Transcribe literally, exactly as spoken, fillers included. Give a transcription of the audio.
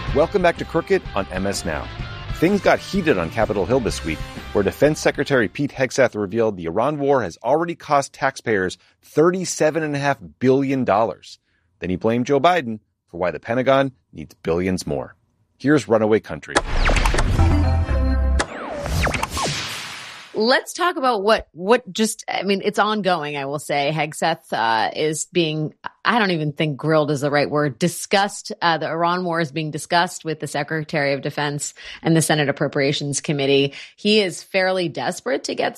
Welcome back to Crooked on M S Now. Things got heated on Capitol Hill this week, where Defense Secretary Pete Hegseth revealed the Iran war has already cost taxpayers thirty-seven point five billion dollars. Then he blamed Joe Biden for why the Pentagon needs billions more. Here's Runaway Country. Let's talk about what, what just, I mean, it's ongoing, I will say. Hegseth uh, is being, I don't even think grilled is the right word, discussed. Uh, the Iran war is being discussed with the Secretary of Defense and the Senate Appropriations Committee. He is fairly desperate to get